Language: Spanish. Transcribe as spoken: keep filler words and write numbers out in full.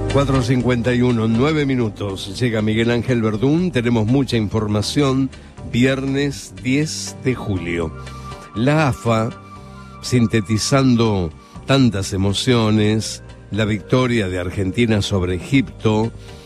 cuatro cincuenta y uno, nueve minutos. Llega Miguel Ángel Verdún. Tenemos mucha información. Viernes diez de julio. La A F A, sintetizando tantas emociones, la victoria de Argentina sobre Egipto,